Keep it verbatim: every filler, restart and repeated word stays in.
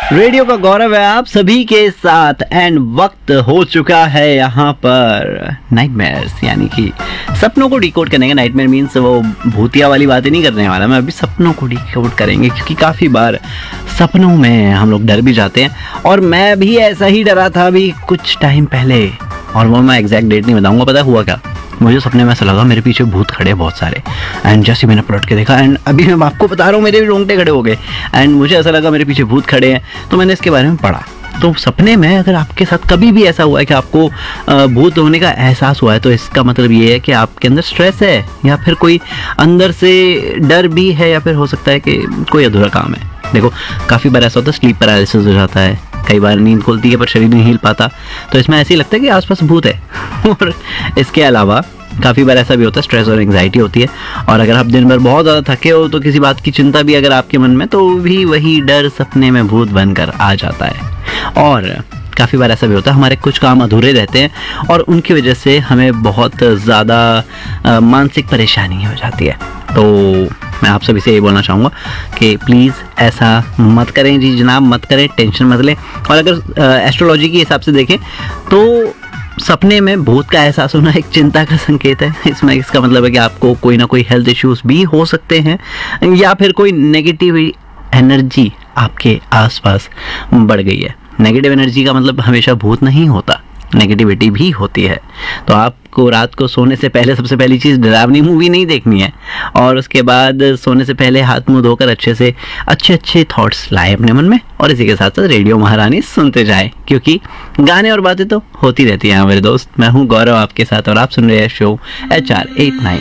Radio का गौरव है आप सभी के साथ एंड वक्त हो चुका है यहाँ पर नाइटमेयर्स यानी कि सपनों को डिकोड करने का। नाइटमेयर मीन्स वो भूतिया वाली बातें नहीं करने वाला मैं, अभी सपनों को डिकोड करेंगे क्योंकि काफ़ी बार सपनों में हम लोग डर भी जाते हैं और मैं भी ऐसा ही डरा था अभी कुछ टाइम पहले, और वो मैं एग्जैक्ट डेट नहीं बताऊँगा। पता हुआ क्या, मुझे सपने में ऐसा लगा मेरे पीछे भूत खड़े बहुत सारे, एंड जैसे मैंने पलट के देखा एंड अभी मैं आपको बता रहा हूँ मेरे भी रोंगटे खड़े हो गए एंड मुझे ऐसा लगा मेरे पीछे भूत खड़े हैं, तो मैंने इसके बारे में पढ़ा। तो सपने में अगर आपके साथ कभी भी ऐसा हुआ है कि आपको भूत होने का एहसास हुआ है तो इसका मतलब ये है कि आपके अंदर स्ट्रेस है या फिर कोई अंदर से डर भी है या फिर हो सकता है कि कोई अधूरा काम है। देखो काफ़ी बार ऐसा होता है स्लीप पैरालिसिस हो जाता है, कई बार नींद खुलती है पर शरीर नहीं हिल पाता, तो इसमें ऐसे ही लगता है कि आसपास भूत है। और इसके अलावा काफ़ी बार ऐसा भी होता है स्ट्रेस और एंग्जाइटी होती है, और अगर आप दिन भर बहुत ज़्यादा थके हो तो किसी बात की चिंता भी अगर आपके मन में, तो भी वही डर सपने में भूत बनकर आ जाता है। और काफ़ी बार ऐसा भी होता है हमारे कुछ काम अधूरे रहते हैं और उनकी वजह से हमें बहुत ज़्यादा मानसिक परेशानी हो जाती है। तो मैं आप सभी से ये बोलना चाहूँगा कि प्लीज़ ऐसा मत करें जी जनाब, मत करें, टेंशन मत लें। और अगर एस्ट्रोलॉजी के हिसाब से देखें तो सपने में भूत का एहसास होना एक चिंता का संकेत है। इसमें इसका मतलब है कि आपको कोई ना कोई हेल्थ इश्यूज भी हो सकते हैं या फिर कोई नेगेटिव एनर्जी आपके आसपास बढ़ गई है। नेगेटिव एनर्जी का मतलब हमेशा भूत नहीं होता, नेगेटिविटी भी होती है। तो आपको रात को सोने से पहले सबसे पहली चीज़ डरावनी मूवी नहीं देखनी है, और उसके बाद सोने से पहले हाथ मुंह धोकर अच्छे से अच्छे अच्छे थॉट्स लाए अपने मन में, और इसी के साथ साथ रेडियो महारानी सुनते जाए क्योंकि गाने और बातें तो होती रहती हैं मेरे दोस्त। मैं हूँ गौरव आपके साथ और आप सुन रहे हैं show H R eight nine.